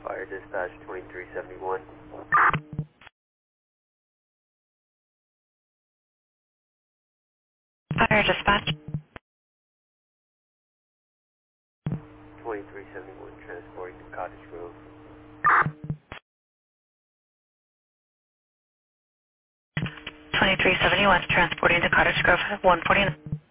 Fire dispatch 2371. Fire dispatch. 2371 transporting to Cottage Grove. 2371 transporting to Cottage Grove 149.